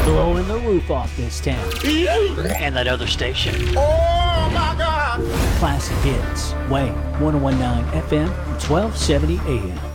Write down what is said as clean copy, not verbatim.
blowing the roof off this town. And that other station. Oh my God! Classic hits. Wayne, 1019 FM, 1270 AM.